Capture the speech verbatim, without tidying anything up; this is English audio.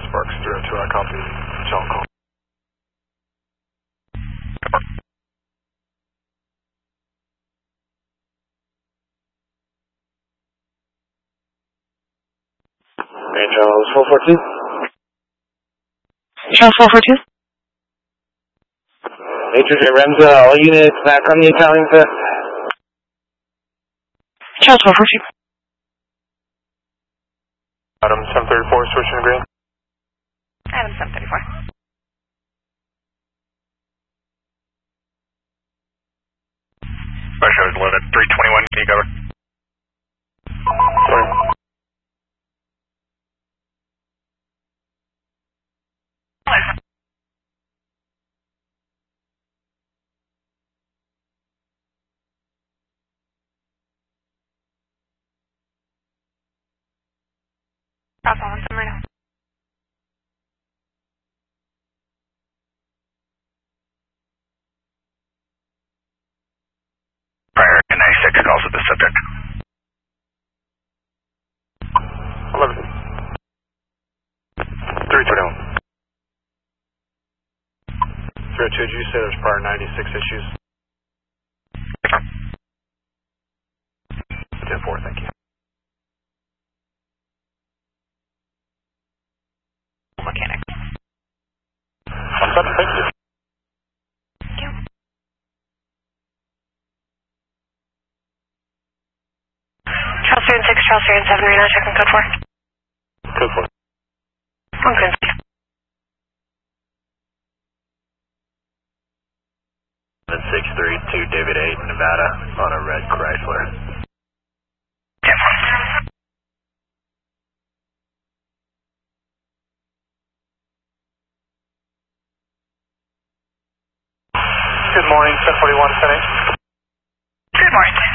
Sparks three oh two, I copy. John call. Hey, Charles, four four two. Charles four four two. Matrix at Remza, all units back on the Italian set. Charles four four two. Adam seven thirty-four, switching to green. Adam seven thirty-four. Special eleven three twenty-one, can you cover? Sorry. Alpha one, San Marino. Prior ninety-six calls with the subject. eleven. three twenty-one. three oh two, did you say there's prior ninety-six issues? ten four, thank you. Mechanic. one seven, thank you. Thank you. Charles three and six, Charles three and seven, right now, checking code four. Code four. One Quincy. six three two, David eight, Nevada, on a red Chrysler. ten four. Good morning, ten forty-one, ten eight. Good morning.